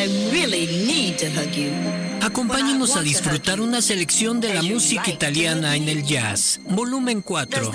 Acompáñenos a disfrutar una selección de la música italiana en el jazz, volumen 4.